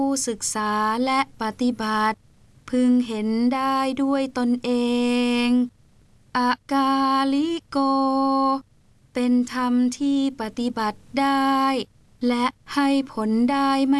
ผู้ศึกษาและปฏิบัติพึงเห็นได้ด้วยตนเองอากาลิโกเป็นธรรมที่ปฏิบัติได้และให้ผลได้ไม่